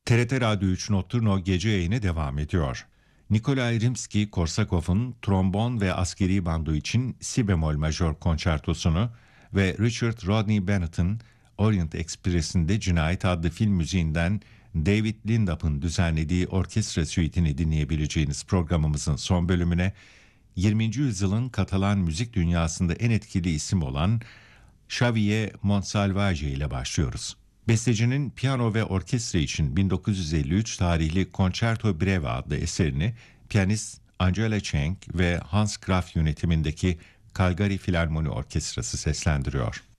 TRT Radyo 3 Notturno gece yayını devam ediyor. Nikolay Rimski-Korsakov'un trombon ve askeri bando için si bemol majör konçertosunu ve Richard Rodney Bennett'ın Orient Express'inde Cinayet adlı film müziğinden David Lindop'un düzenlediği orkestra süitini dinleyebileceğiniz programımızın son bölümüne 20. yüzyılın Katalan müzik dünyasında en etkili isim olan Xavier Montsalvatge ile başlıyoruz. Bestecinin piyano ve orkestra için 1953 tarihli Concerto Breve adlı eserini piyanist Angela Cheng ve Hans Graf yönetimindeki Calgary Filarmoni Orkestrası seslendiriyor.